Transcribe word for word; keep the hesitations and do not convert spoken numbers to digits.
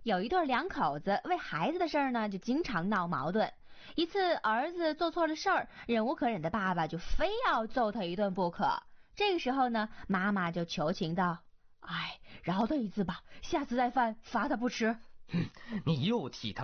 有一对两口子为孩子的事儿呢，就经常闹矛盾。一次儿子做错了事儿，忍无可忍的爸爸就非要揍他一顿不可。这个时候呢，妈妈就求情道：哎，饶他一次吧，下次再犯罚他不迟。 你又替他